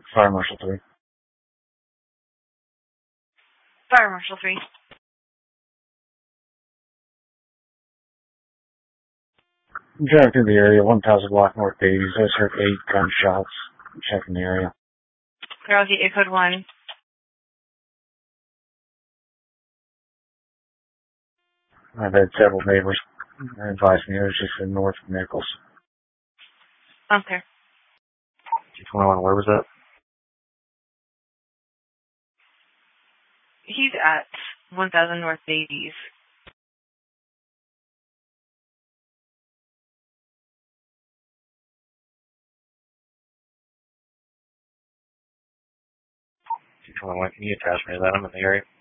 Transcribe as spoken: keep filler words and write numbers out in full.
Fire Marshal three. Fire Marshal three. I'm driving through the area, one thousand block North Davies. I just heard eight gunshots. I'm checking the area. I'll get you code one. I've had several neighbors advise me it was just in north of Nichols. Okay. two twenty-one, where was that? He's at one thousand North Davies. two twenty-one, can you attach me to that? I'm in the area.